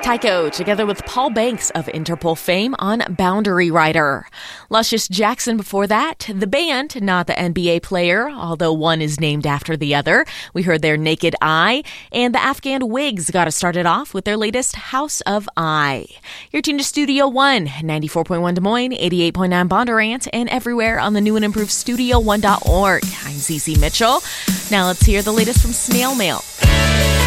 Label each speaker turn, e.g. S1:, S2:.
S1: Tycho, together with Paul Banks of Interpol fame on Boundary Rider. Luscious Jackson before that. The band, not the NBA player, although one is named after the other. We heard their Naked Eye. And the Afghan Wigs got us started off with their latest House of I. You're tuned to Studio One, 94.1 Des Moines, 88.9 Bondurant, and everywhere on the new and improved StudioOne.org. I'm Cece Mitchell. Now let's hear the latest from Snail Mail.